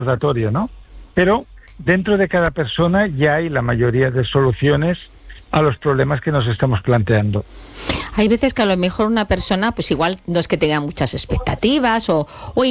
recordatorio, ¿no? Pero dentro de cada persona ya hay la mayoría de soluciones a los problemas que nos estamos planteando. Hay veces que a lo mejor una persona, pues igual no es que tenga muchas expectativas o